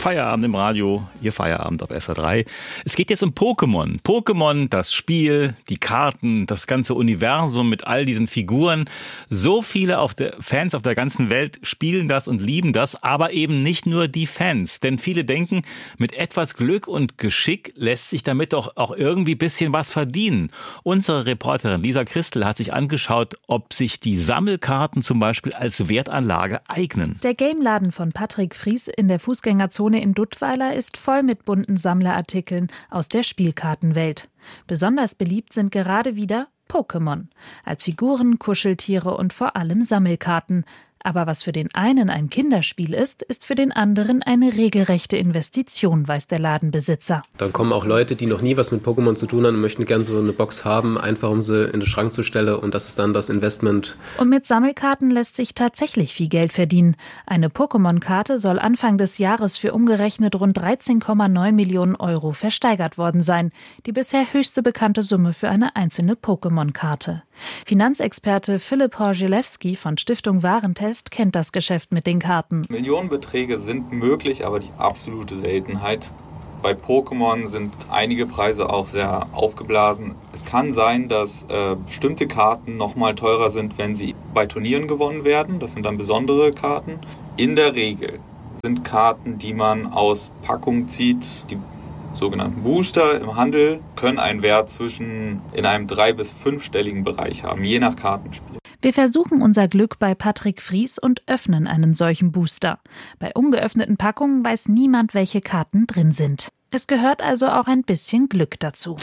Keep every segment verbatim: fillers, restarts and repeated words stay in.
Feierabend im Radio, Ihr Feierabend auf S R drei. Es geht jetzt um Pokémon. Pokémon, das Spiel, die Karten, das ganze Universum mit all diesen Figuren. So viele auf der Fans auf der ganzen Welt spielen das und lieben das, aber eben nicht nur die Fans. Denn viele denken, mit etwas Glück und Geschick lässt sich damit doch auch irgendwie ein bisschen was verdienen. Unsere Reporterin Lisa Christel hat sich angeschaut, ob sich die Sammelkarten zum Beispiel als Wertanlage eignen. Der Gameladen von Patrick Fries in der Fußgängerzone in Duttweiler ist voll mit bunten Sammlerartikeln aus der Spielkartenwelt. Besonders beliebt sind gerade wieder Pokémon. Als Figuren, Kuscheltiere und vor allem Sammelkarten. Aber was für den einen ein Kinderspiel ist, ist für den anderen eine regelrechte Investition, weiß der Ladenbesitzer. Dann kommen auch Leute, die noch nie was mit Pokémon zu tun haben und möchten gerne so eine Box haben, einfach um sie in den Schrank zu stellen, und das ist dann das Investment. Und mit Sammelkarten lässt sich tatsächlich viel Geld verdienen. Eine Pokémon-Karte soll Anfang des Jahres für umgerechnet rund dreizehn Komma neun Millionen Euro versteigert worden sein. Die bisher höchste bekannte Summe für eine einzelne Pokémon-Karte. Finanzexperte Philipp Horzelewski von Stiftung Warentest kennt das Geschäft mit den Karten. Millionenbeträge sind möglich, aber die absolute Seltenheit. Bei Pokémon sind einige Preise auch sehr aufgeblasen. Es kann sein, dass äh, bestimmte Karten noch mal teurer sind, wenn sie bei Turnieren gewonnen werden. Das sind dann besondere Karten. In der Regel sind Karten, die man aus Packungen zieht, die sogenannten Booster im Handel, können einen Wert zwischen in einem drei- bis fünfstelligen Bereich haben, je nach Kartenspiel. Wir versuchen unser Glück bei Patrick Fries und öffnen einen solchen Booster. Bei ungeöffneten Packungen weiß niemand, welche Karten drin sind. Es gehört also auch ein bisschen Glück dazu.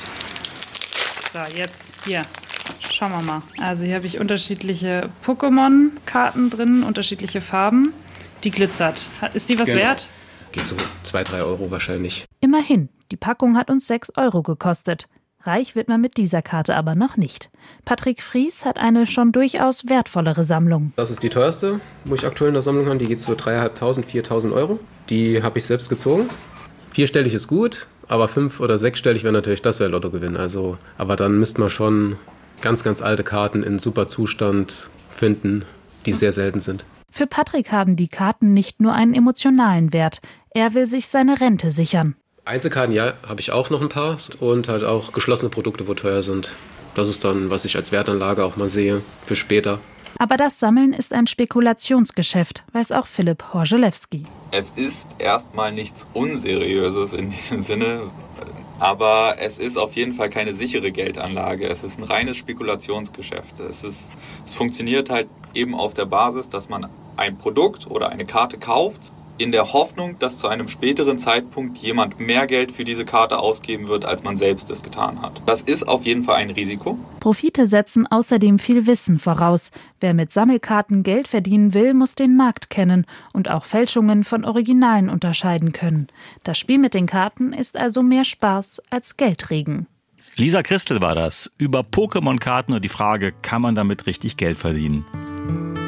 So, jetzt hier. Schauen wir mal. Also hier habe ich unterschiedliche Pokémon-Karten drin, unterschiedliche Farben. Die glitzert. Ist die was Genau. wert? Geht so zwei, drei Euro wahrscheinlich. Immerhin, die Packung hat uns sechs Euro gekostet. Reich wird man mit dieser Karte aber noch nicht. Patrick Fries hat eine schon durchaus wertvollere Sammlung. Das ist die teuerste, wo ich aktuell in der Sammlung habe. Die geht so dreitausendfünfhundert, viertausend Euro. Die habe ich selbst gezogen. Vierstellig ist gut, aber fünf- oder sechsstellig wäre natürlich, das wäre Lottogewinn. Also, aber dann müsste man schon ganz, ganz alte Karten in super Zustand finden, die sehr selten sind. Für Patrick haben die Karten nicht nur einen emotionalen Wert. Er will sich seine Rente sichern. Einzelkarten, ja, habe ich auch noch ein paar. Und halt auch geschlossene Produkte, wo teuer sind. Das ist dann, was ich als Wertanlage auch mal sehe für später. Aber das Sammeln ist ein Spekulationsgeschäft, weiß auch Philipp Horzelewski. Es ist erstmal nichts Unseriöses in dem Sinne, aber es ist auf jeden Fall keine sichere Geldanlage. Es ist ein reines Spekulationsgeschäft. Es ist, es funktioniert halt eben auf der Basis, dass man ein Produkt oder eine Karte kauft, in der Hoffnung, dass zu einem späteren Zeitpunkt jemand mehr Geld für diese Karte ausgeben wird, als man selbst es getan hat. Das ist auf jeden Fall ein Risiko. Profite setzen außerdem viel Wissen voraus. Wer mit Sammelkarten Geld verdienen will, muss den Markt kennen und auch Fälschungen von Originalen unterscheiden können. Das Spiel mit den Karten ist also mehr Spaß als Geldregen. Lisa Christel war das über Pokémon-Karten und die Frage, kann man damit richtig Geld verdienen?